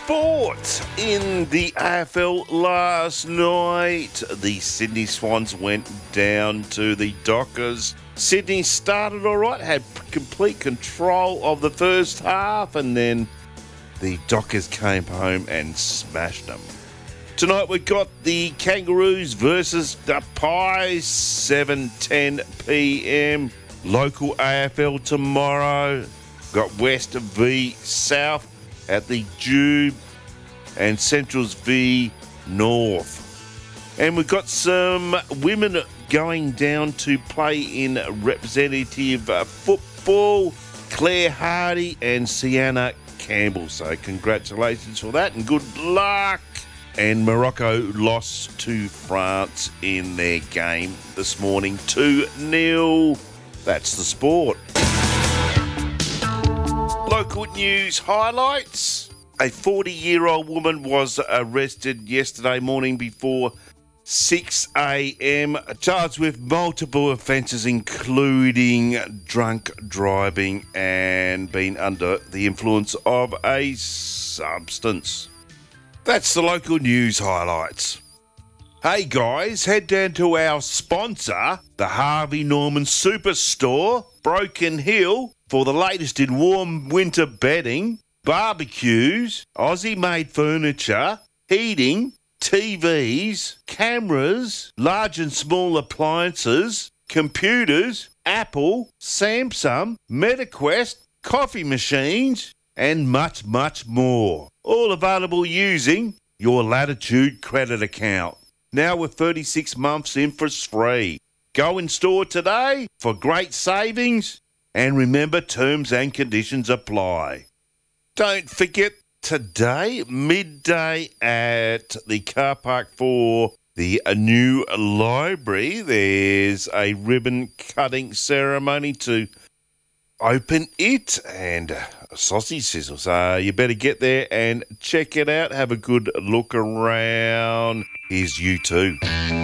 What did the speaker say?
sport in the AFL last night. The Sydney Swans went down to the Dockers. Sydney started all right, had complete control of the first half, and then the Dockers came home and smashed them. Tonight we've got the Kangaroos versus the Pies, 7:10 p.m. Local AFL tomorrow. Got West v South at the Jube and Centrals v North. And we've got some women going down to play in representative football. Claire Hardy and Sienna Campbell. So congratulations for that and good luck. And Morocco lost to France in their game this morning, 2-0. That's the sport. Local news highlights. A 40-year-old woman was arrested yesterday morning before 6 a.m, charged with multiple offences including drunk driving and being under the influence of a substance. That's the local news highlights. Hey guys, head down to our sponsor, the Harvey Norman Superstore, Broken Hill, for the latest in warm winter bedding, barbecues, Aussie-made furniture, heating, TVs, cameras, large and small appliances, computers, Apple, Samsung, MetaQuest, coffee machines, and much, much more. All available using your Latitude credit account. Now with 36 months interest-free. Go in store today for great savings, and remember, terms and conditions apply. Don't forget, today, midday at the car park for the new library, there's a ribbon-cutting ceremony to open it and a sausage sizzle. So you better get there and check it out. Have a good look around. Here's U2.